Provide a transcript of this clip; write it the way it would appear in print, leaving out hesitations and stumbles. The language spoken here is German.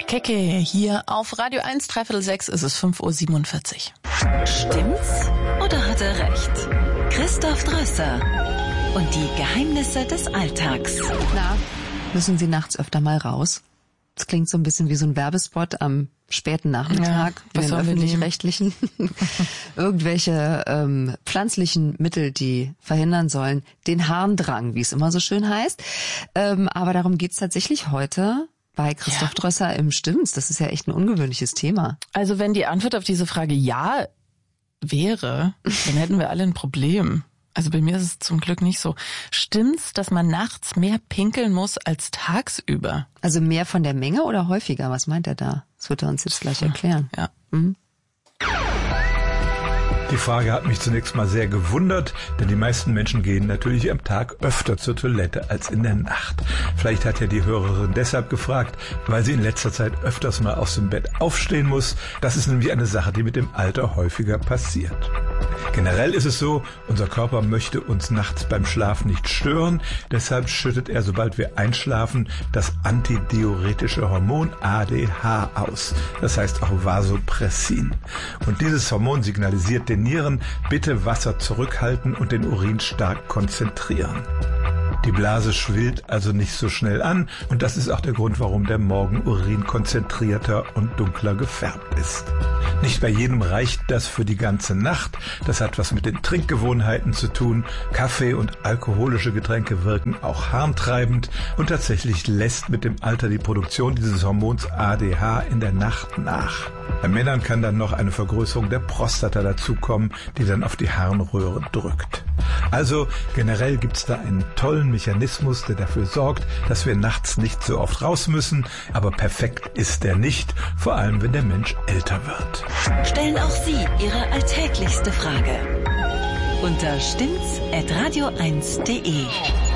Kecke hier auf Radio 1, 5:45 ist es 5:47 Uhr. Stimmt's oder hat er recht? Christoph Drösser und die Geheimnisse des Alltags. Na, müssen Sie nachts öfter mal raus? Das klingt so ein bisschen wie so ein Werbespot am späten Nachmittag in den Öffentlich-Rechtlichen. Irgendwelche pflanzlichen Mittel, die verhindern sollen den Harndrang, wie es immer so schön heißt. Aber darum geht's tatsächlich heute bei Christoph Drösser im Stimmt's. Das ist ja echt ein ungewöhnliches Thema. Also wenn die Antwort auf diese Frage ja wäre, dann hätten wir alle ein Problem. Also bei mir ist es zum Glück nicht so. Stimmt's, dass man nachts mehr pinkeln muss als tagsüber? Also mehr von der Menge oder häufiger? Was meint er da? Das wird er uns jetzt gleich erklären. Ja. Mhm. Die Frage hat mich zunächst mal sehr gewundert, denn die meisten Menschen gehen natürlich am Tag öfter zur Toilette als in der Nacht. Vielleicht hat ja die Hörerin deshalb gefragt, weil sie in letzter Zeit öfters mal aus dem Bett aufstehen muss. Das ist nämlich eine Sache, die mit dem Alter häufiger passiert. Generell ist es so, unser Körper möchte uns nachts beim Schlaf nicht stören. Deshalb schüttet er, sobald wir einschlafen, das antidiuretische Hormon ADH aus. Das heißt auch Vasopressin. Und dieses Hormon signalisiert den Nieren, bitte Wasser zurückhalten und den Urin stark konzentrieren. Die Blase schwillt also nicht so schnell an und das ist auch der Grund, warum der Morgenurin konzentrierter und dunkler gefärbt ist. Nicht bei jedem reicht das für die ganze Nacht. Das hat was mit den Trinkgewohnheiten zu tun. Kaffee und alkoholische Getränke wirken auch harntreibend und tatsächlich lässt mit dem Alter die Produktion dieses Hormons ADH in der Nacht nach. Bei Männern kann dann noch eine Vergrößerung der Prostata dazukommen, die dann auf die Harnröhre drückt. Also generell gibt's da einen tollen Mechanismus, der dafür sorgt, dass wir nachts nicht so oft raus müssen, aber perfekt ist der nicht, vor allem wenn der Mensch älter wird. Stellen auch Sie Ihre alltäglichste Frage unter stimmt's@radio1.de.